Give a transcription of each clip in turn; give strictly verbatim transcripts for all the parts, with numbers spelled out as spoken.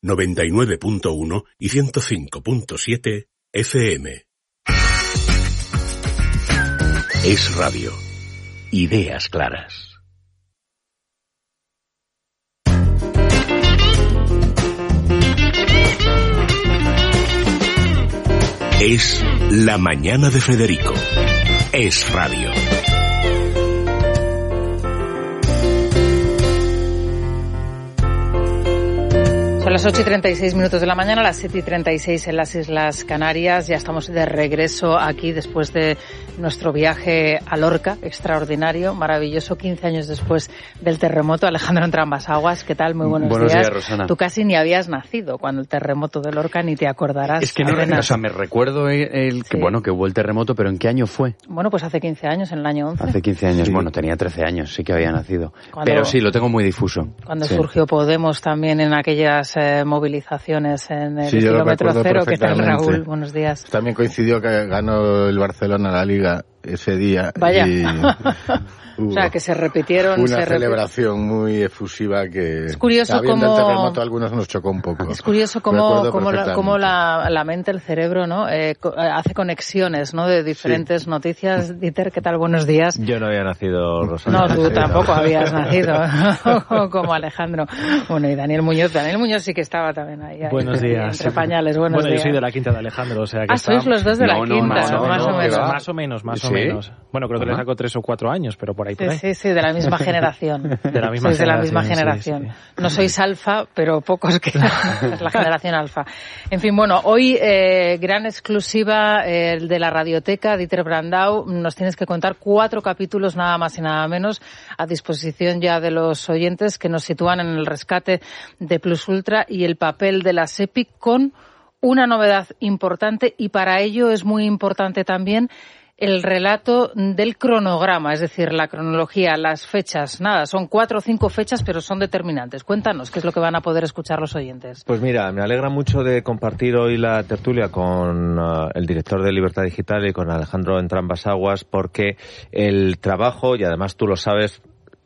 noventa y nueve punto uno y ciento cinco punto siete F M. Es Radio. Ideas claras. Es la mañana de Federico. Es Radio. Son las ocho y treinta y seis minutos de la mañana, las siete y treinta y seis en las Islas Canarias. Ya estamos de regreso aquí después de nuestro viaje a Lorca, extraordinario, maravilloso, quince años después del terremoto. Alejandro Entrambasaguas, ¿qué tal? Muy buenos, buenos días. días, Rosana. Tú casi ni habías nacido cuando el terremoto de Lorca, ni te acordarás. Es que no, o sea, me recuerdo el, el que, sí. bueno, que hubo el terremoto, pero ¿en qué año fue? Bueno, pues hace quince años, en el año once. Hace quince años, sí. Bueno, tenía trece años, sí que había nacido. Cuando, pero sí, lo tengo muy difuso. Cuando sí. surgió Podemos también en aquellas eh, movilizaciones en el sí, kilómetro cero. ¿Qué tal, Raúl? Buenos días. También coincidió que ganó el Barcelona la Liga ese día. Vaya. Y o sea, que se repitieron... Una se celebración repit... muy efusiva que... Es curioso habiendo cómo... el terremoto a algunos nos chocó un poco. Es curioso cómo, cómo, la, cómo la, la mente, el cerebro, ¿no? Eh, hace conexiones, ¿no? De diferentes sí. noticias. Dieter, ¿qué tal? Buenos días. Yo no había nacido, Rosana. No, tú tampoco habías nacido, como Alejandro. Bueno, y Daniel Muñoz. Daniel Muñoz sí que estaba también ahí. ahí buenos días. Entre pañales, buenos bueno, días. Bueno, yo soy de la quinta de Alejandro, o sea que... Ah, sois los dos de no, la no, quinta, no, no, más no, o menos. Más o menos, más ¿Sí? o menos. Bueno, creo que le saco tres o cuatro años, pero por ahí, por ahí. Sí, sí, sí, de la misma generación. De la misma Sois de la misma generación. generación. Sí, sí. No sois alfa, pero pocos que es la generación alfa. En fin, bueno, hoy eh, gran exclusiva eh, de la Radioteca, Dieter Brandau. Nos tienes que contar cuatro capítulos, nada más y nada menos, a disposición ya de los oyentes, que nos sitúan en el rescate de Plus Ultra y el papel de la SEPI, con una novedad importante, y para ello es muy importante también el relato del cronograma, es decir, la cronología, las fechas. Nada, son cuatro o cinco fechas, pero son determinantes. Cuéntanos, ¿qué es lo que van a poder escuchar los oyentes? Pues mira, me alegra mucho de compartir hoy la tertulia con uh, el director de Libertad Digital y con Alejandro Entrambasaguas, porque el trabajo, y además tú lo sabes,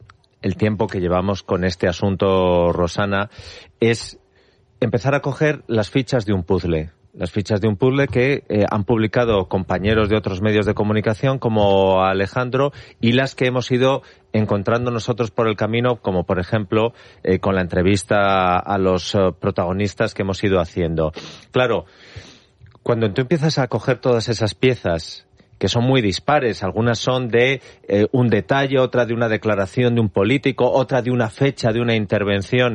el tiempo que llevamos con este asunto, Rosana, es empezar a coger las fichas de un puzzle. Las fichas de un puzzle que eh, han publicado compañeros de otros medios de comunicación como Alejandro, y las que hemos ido encontrando nosotros por el camino, como por ejemplo eh, con la entrevista a los uh, protagonistas que hemos ido haciendo. Claro, cuando tú empiezas a coger todas esas piezas, que son muy dispares, algunas son de eh, un detalle, otra de una declaración de un político, otra de una fecha, de una intervención,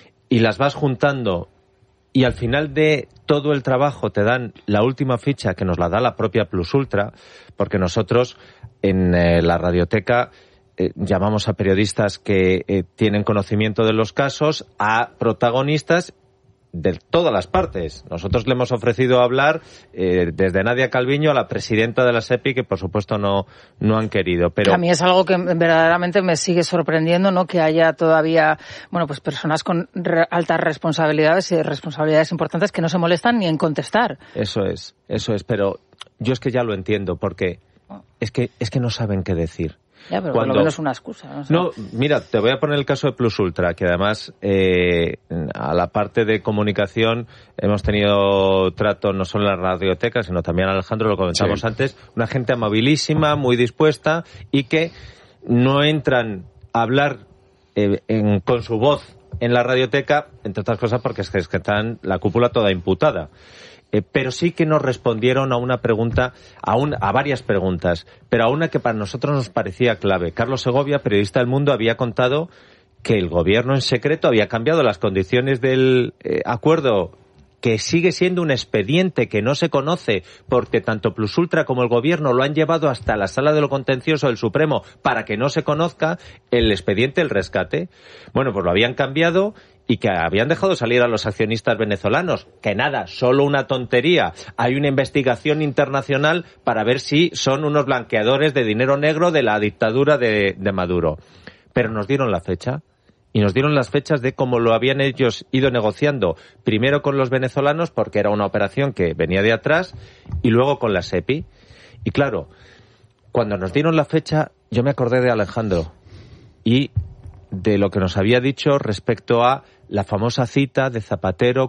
y las vas juntando, y al final de todo el trabajo te dan la última ficha, que nos la da la propia Plus Ultra, porque nosotros en eh, la Radioteca eh, llamamos a periodistas que eh, tienen conocimiento de los casos, a protagonistas de todas las partes. Nosotros le hemos ofrecido hablar eh, desde Nadia Calviño a la presidenta de la SEPI, que por supuesto no, no han querido. Pero a mí es algo que verdaderamente me sigue sorprendiendo, ¿no? Que haya todavía, bueno, pues personas con re- altas responsabilidades y responsabilidades importantes que no se molestan ni en contestar. Eso es, eso es. Pero yo es que ya lo entiendo, porque es que, es que no saben qué decir. Ya, pero Cuando... por lo menos una excusa, ¿no? O sea... No, mira, te voy a poner el caso de Plus Ultra, que además eh, a la parte de comunicación hemos tenido trato no solo en la Radioteca, sino también, Alejandro, lo comentamos sí. antes, una gente amabilísima, muy dispuesta, y que no entran a hablar eh, en, con su voz en la Radioteca, entre otras cosas porque es que, es que están la cúpula toda imputada. Eh, pero sí que nos respondieron a una pregunta, a, un, a varias preguntas, pero a una que para nosotros nos parecía clave. Carlos Segovia, periodista del Mundo, había contado que el gobierno en secreto había cambiado las condiciones del eh, acuerdo, que sigue siendo un expediente que no se conoce, porque tanto Plus Ultra como el gobierno lo han llevado hasta la Sala de lo Contencioso del Supremo para que no se conozca el expediente, el rescate. Bueno, pues lo habían cambiado, y que habían dejado salir a los accionistas venezolanos. Que nada, solo una tontería. Hay una investigación internacional para ver si son unos blanqueadores de dinero negro de la dictadura de, de Maduro. Pero nos dieron la fecha. Y nos dieron las fechas de cómo lo habían ellos ido negociando. Primero con los venezolanos, porque era una operación que venía de atrás, y luego con la SEPI. Y claro, cuando nos dieron la fecha, yo me acordé de Alejandro y de lo que nos había dicho respecto a la famosa cita de Zapatero